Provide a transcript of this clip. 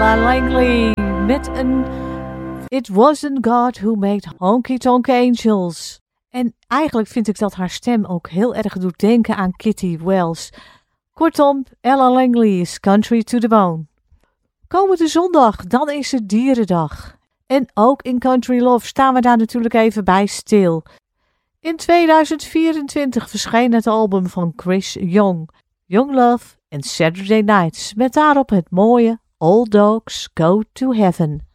Ella Langley met een It Wasn't God Who Made Honky Tonk Angels. En eigenlijk vind ik dat haar stem ook heel erg doet denken aan Kitty Wells. Kortom, Ella Langley is country to the bone. Komende zondag, dan is het Dierendag. En ook in Country Love staan we daar natuurlijk even bij stil. In 2024 verscheen het album van Chris Young, Young Love en Saturday Nights, met daarop het mooie All Dogs Go to Heaven.